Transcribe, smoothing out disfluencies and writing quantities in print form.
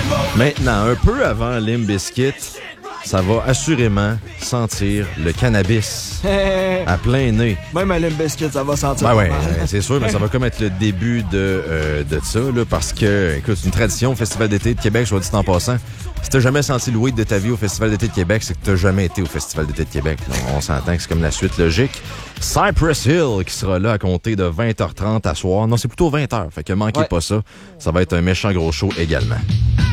Maintenant, un peu avant Limp Bizkit, ça va assurément sentir le cannabis à plein nez. Même à Limp Bizkit, ça va sentir. Ben ouais, c'est sûr, mais ça va comme être le début de ça, là, parce que, écoute, c'est une tradition au Festival d'été de Québec, je vais dire en passant. Si t'as jamais senti le weed de ta vie au Festival d'été de Québec, c'est que t'as jamais été au Festival d'été de Québec. Donc, on s'entend que c'est comme la suite logique. Cypress Hill qui sera là à compter de 20h30 à soir. Non, c'est plutôt 20h, fait que manquez pas ça. Ça va être un méchant gros show également.